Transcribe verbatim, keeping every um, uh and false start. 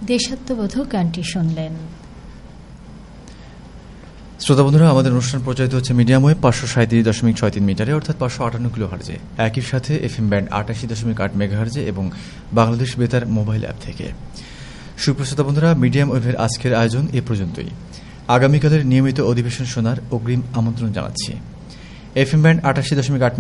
দেশাত্মবোধক গানটি শুনলেন। শ্রোতা বন্ধুরা, আমাদের অনুষ্ঠান প্রচারিত হচ্ছে মিডিয়াম ওয়েভ পাঁচশো সাঁত্রিশ দশমিক ছয় তিন মিটারে অর্থাৎ পাঁচশো আটান্ন কিলো হার্জে, একই সাথে এফ এম ব্যান্ড আটাশি দশমিক আট মেগা হার্জে এবং বাংলাদেশ বেতার মোবাইল অ্যাপ থেকে। সুপ্রশ্রোতা বন্ধুরা, মিডিয়াম ওয়েভের আজকের আয়োজন এ পর্যন্তই। আগামীকালের নিয়মিত অধিবেশন শোনার অগ্রিম আমন্ত্রণ জানাচ্ছি। এফ এম ব্যান্ড আটাশি দশমিক আট